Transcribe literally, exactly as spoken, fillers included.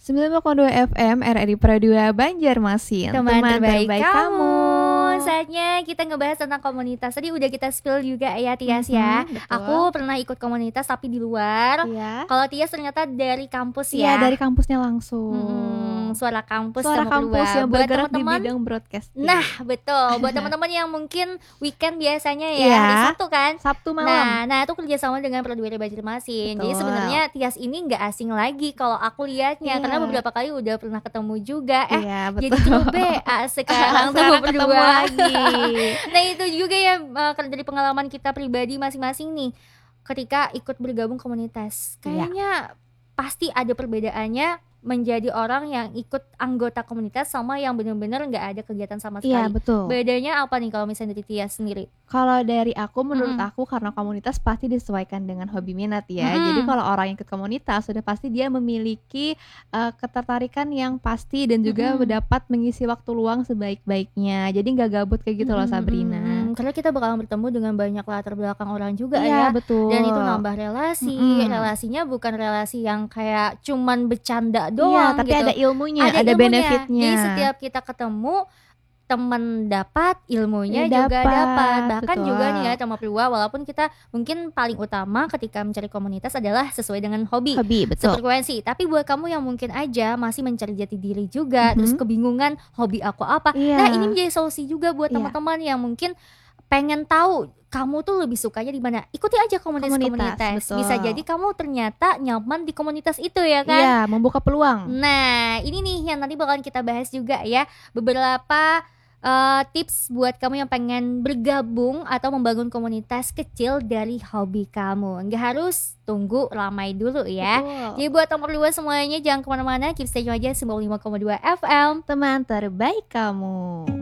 sembilan puluh koma dua F M R R I Pro dua Banjarmasin. Teman, Teman terbaik, terbaik kamu. Saatnya kita ngebahas tentang komunitas. Tadi udah kita spill juga ya Tias, mm-hmm, ya. Betul. Aku pernah ikut komunitas tapi di luar. Iya. Kalau Tias ternyata dari kampus ya. Iya, dari kampusnya langsung. Hmm, suara kampus Suara kampus yang buat bergerak teman-teman di bidang broadcast. Nah, betul. Buat teman-teman yang mungkin weekend biasanya ya, iya. hari Sabtu kan. Sabtu malam. Nah, nah itu kerjasama dengan Pro dua Banjarmasin. Jadi sebenarnya Tias ini nggak asing lagi kalau aku lihatnya, iya. Karena beberapa kali udah pernah ketemu juga. Eh, iya, jadi grup B A sekarang tuh berdua lagi. Nah itu juga ya dari pengalaman kita pribadi masing-masing nih. Ketika ikut bergabung komunitas, kayaknya iya. Pasti ada perbedaannya menjadi orang yang ikut anggota komunitas sama yang benar-benar nggak ada kegiatan sama sekali. Iya, betul. Bedanya apa nih kalau misalnya dari Tias sendiri? Kalau dari aku, menurut mm-hmm. aku karena komunitas pasti disesuaikan dengan hobi minat ya. Mm-hmm. Jadi kalau orang yang ikut komunitas sudah pasti dia memiliki uh, ketertarikan yang pasti dan juga mm-hmm. dapat mengisi waktu luang sebaik-baiknya. Jadi nggak gabut kayak gitu mm-hmm. loh Sabrina. Karena kita bakalan bertemu dengan banyak latar belakang orang juga iya, ya. Betul. Dan itu nambah relasi. Mm-hmm. Relasinya bukan relasi yang kayak cuman bercanda doang. Iya, tapi gitu. ada ilmunya, ada, ada ilmunya. benefitnya. Jadi setiap kita ketemu, teman dapat, ilmunya ya, juga dapat. dapat. Bahkan Betul. juga nih ya Tama Priwa, walaupun kita mungkin paling utama ketika mencari komunitas adalah sesuai dengan hobi, hobi betul. Sefrekuensi. Tapi buat kamu yang mungkin aja masih mencari jati diri juga, mm-hmm. terus kebingungan hobi aku apa. Iya. Nah, ini menjadi solusi juga buat iya. teman-teman yang mungkin pengen tahu kamu tuh lebih sukanya di mana. Ikuti aja komunitas-komunitas. Bisa jadi kamu ternyata nyaman di komunitas itu ya kan? Iya, membuka peluang. Nah, ini nih yang nanti bakalan kita bahas juga ya. Beberapa uh, tips buat kamu yang pengen bergabung atau membangun komunitas kecil dari hobi kamu. Nggak harus tunggu ramai dulu ya. Betul. Jadi buat nomor dua semuanya jangan kemana-mana. Keep stay aja sembilan puluh lima koma dua F M. Teman terbaik kamu.